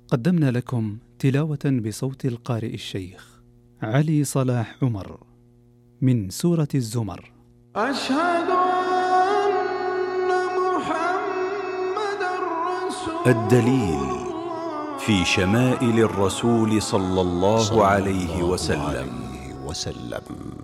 قدمنا لكم تلاوة بصوت القارئ الشيخ علي صلاح عمر من سورة الزمر. أشهد أن محمدًا رسول الدليل في شمائل الرسول صلى الله عليه وسلم.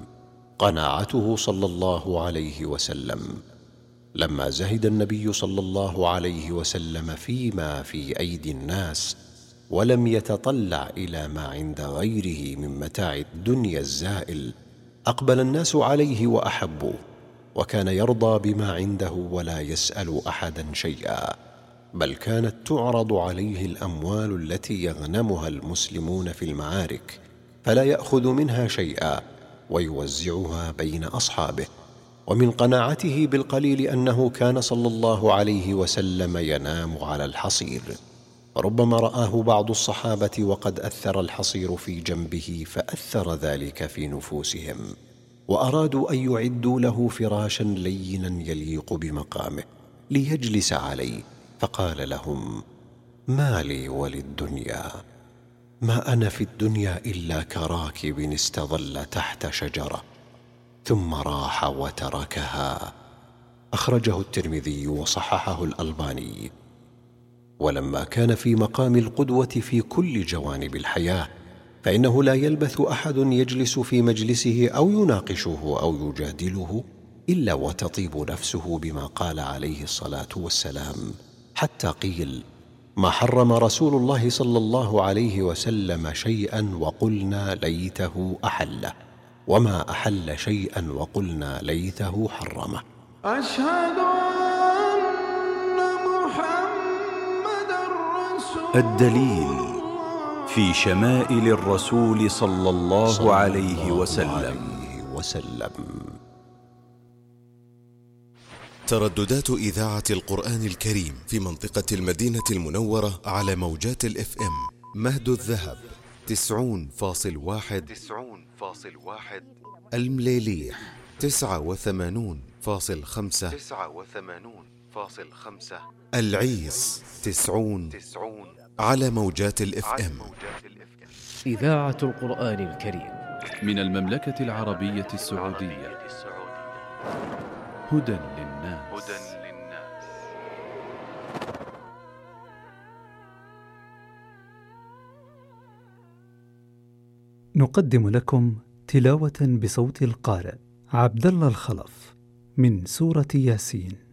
قناعته صلى الله عليه وسلم لما زهد النبي صلى الله عليه وسلم فيما في أيدي الناس ولم يتطلع إلى ما عند غيره من متاع الدنيا الزائل، أقبل الناس عليه وأحبوه، وكان يرضى بما عنده ولا يسأل أحدا شيئا، بل كانت تعرض عليه الأموال التي يغنمها المسلمون في المعارك فلا يأخذ منها شيئا ويوزعها بين أصحابه. ومن قناعته بالقليل أنه كان صلى الله عليه وسلم ينام على الحصير، ربما رآه بعض الصحابة وقد أثر الحصير في جنبه فأثر ذلك في نفوسهم، وأرادوا أن يعدوا له فراشا لينا يليق بمقامه ليجلس عليه، فقال لهم: ما لي وللدنيا، ما أنا في الدنيا إلا كراكب استظل تحت شجرة ثم راح وتركها. أخرجه الترمذي وصححه الألباني. ولما كان في مقام القدوة في كل جوانب الحياة، فإنه لا يلبث أحد يجلس في مجلسه أو يناقشه أو يجادله إلا وتطيب نفسه بما قال عليه الصلاة والسلام، حتى قيل: ما حرم رسول الله صلى الله عليه وسلم شيئا وقلنا ليته أحله، وما أحل شيئا وقلنا ليته حرمه. أشهد أن محمدًا رسول الدليل في شمائل الرسول صلى الله عليه وسلم. ترددات إذاعة القرآن الكريم في منطقة المدينة المنورة على موجات الFM: مهد الذهب 90.1، المليليح 89.5، العيس 90 على موجات الFM. إذاعة القرآن الكريم من المملكة العربية السعودية. هدى للناس. نقدم لكم تلاوة بصوت القارئ عبد الله الخلف من سورة ياسين.